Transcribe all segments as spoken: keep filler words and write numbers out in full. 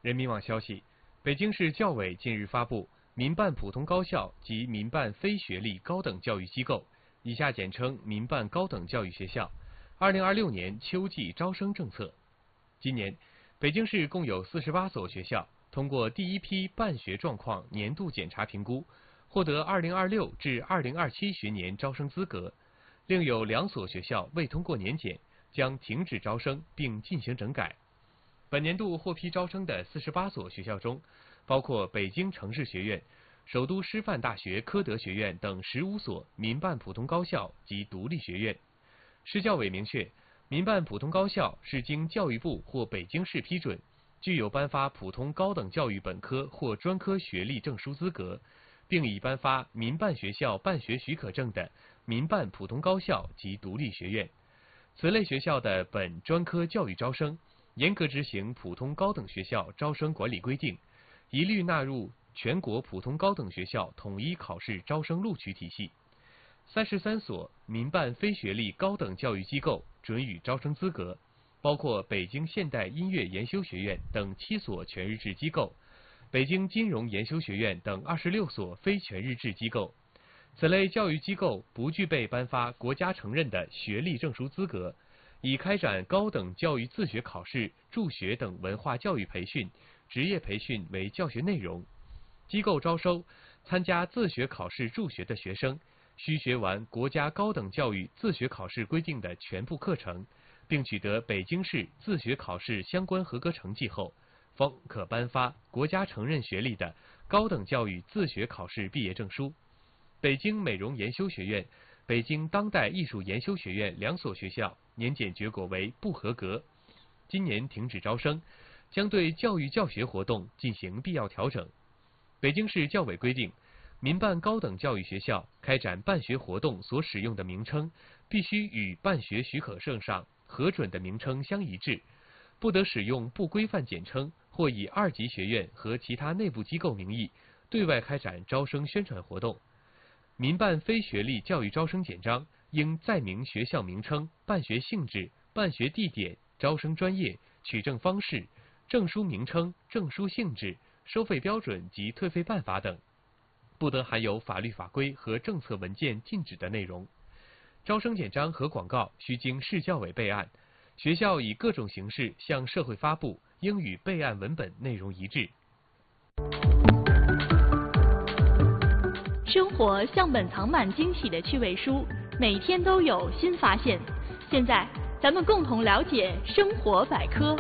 人民网消息，北京市教委近日发布，民办普通高校及民办非学历高等教育机构（以下简称民办高等教育学校）二零二六年秋季招生政策。今年，北京市共有四十八所学校通过第一批办学状况年度检查评估，获得二零二六至二零二七学年招生资格。另有两所学校未通过年检，将停止招生并进行整改。本年度获批招生的四十八所学校中，包括北京城市学院、首都师范大学科德学院等十五所民办普通高校及独立学院。市教委明确，民办普通高校是经教育部或北京市批准，具有颁发普通高等教育本科或专科学历证书资格，并已颁发民办学校办学许可证的民办普通高校及独立学院。此类学校的本专科教育招生，严格执行普通高等学校招生管理规定，一律纳入全国普通高等学校统一考试招生录取体系。三十三所民办非学历高等教育机构准予招生资格，包括北京现代音乐研修学院等七所全日制机构，北京金融研修学院等二十六所非全日制机构。此类教育机构不具备颁发国家承认的学历证书资格，以开展高等教育自学考试、助学等文化教育培训、职业培训为教学内容。机构招收参加自学考试助学的学生，需学完国家高等教育自学考试规定的全部课程，并取得北京市自学考试相关合格成绩后，方可颁发国家承认学历的高等教育自学考试毕业证书。北京美容研修学院、北京当代艺术研修学院两所学校年检结果为不合格，今年停止招生，将对教育教学活动进行必要调整。北京市教委规定，民办高等教育学校开展办学活动所使用的名称，必须与办学许可证上核准的名称相一致，不得使用不规范简称或以二级学院和其他内部机构名义对外开展招生宣传活动。民办非学历教育招生简章应载明学校名称、办学性质、办学地点、招生专业、取证方式、证书名称、证书性质、收费标准及退费办法等，不得含有法律法规和政策文件禁止的内容。招生简章和广告需经市教委备案，学校以各种形式向社会发布，应与备案文本内容一致。 生活像本藏满惊喜的趣味书，每天都有新发现。现在，咱们共同了解生活百科。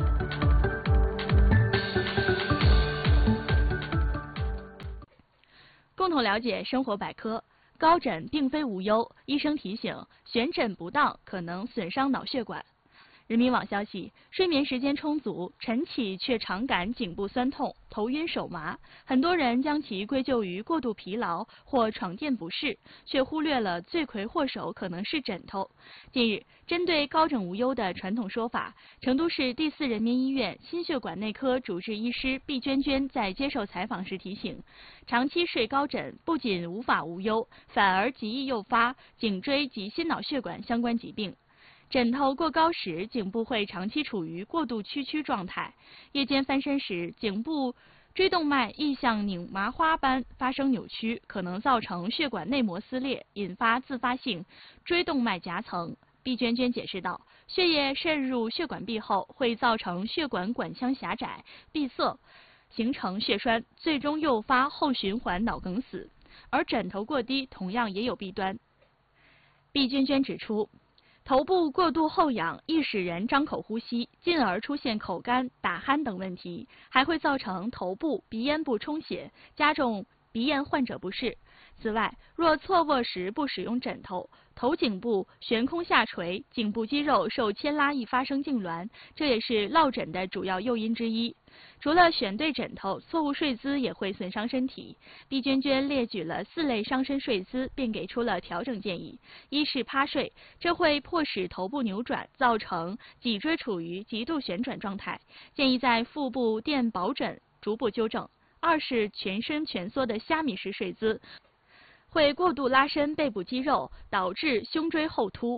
共同了解生活百科。高枕并非无忧，医生提醒，悬枕不当可能损伤脑血管。人民网消息，睡眠时间充足，晨起却常感颈部酸痛、头晕手麻，很多人将其归咎于过度疲劳或床垫不适，却忽略了罪魁祸首可能是枕头。近日，针对高枕无忧的传统说法，成都市第四人民医院心血管内科主治医师毕娟娟在接受采访时提醒，长期睡高枕不仅无法无忧，反而极易诱发颈椎及心脑血管相关疾病。枕头过高时，颈部会长期处于过度屈曲状态，夜间翻身时，颈部椎动脉易像拧麻花般发生扭曲，可能造成血管内膜撕裂，引发自发性椎动脉夹层。毕娟娟解释道，血液渗入血管壁后，会造成血管管腔狭窄、闭塞，形成血栓，最终诱发后循环脑梗死。而枕头过低同样也有弊端。毕娟娟指出，头部过度后仰易使人张口呼吸，进而出现口干、打鼾等问题，还会造成头部、鼻咽部充血，加重鼻炎患者不适。此外，若侧卧时不使用枕头，头颈部悬空下垂，颈部肌肉受牵拉易发生痉挛，这也是落枕的主要诱因之一。除了选对枕头，错误睡姿也会损伤身体。毕娟娟列举了四类伤身睡姿，并给出了调整建议：一是趴睡，这会迫使头部扭转，造成脊椎处于极度旋转状态，建议在腹部垫薄枕，逐步纠正；二是全身蜷缩的虾米式睡姿，会过度拉伸背部肌肉，导致胸椎后凸，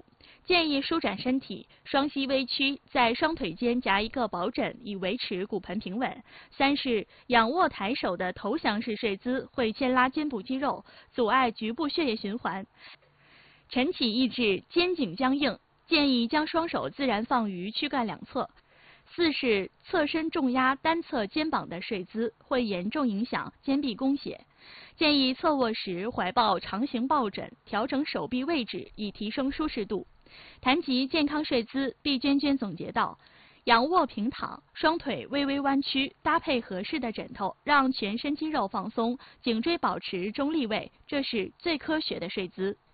建议舒展身体，双膝微屈，在双腿间夹一个薄枕，以维持骨盆平稳。三是仰卧抬手的投降式睡姿会牵拉肩部肌肉，阻碍局部血液循环。晨起易致肩颈僵硬，建议将双手自然放于躯干两侧。四是侧身重压单侧肩膀的睡姿会严重影响肩臂供血，建议侧卧时怀抱长形抱枕，调整手臂位置以提升舒适度。谈及健康睡姿，毕娟娟总结道：仰卧平躺，双腿微微弯曲，搭配合适的枕头，让全身肌肉放松，颈椎保持中立位，这是最科学的睡姿。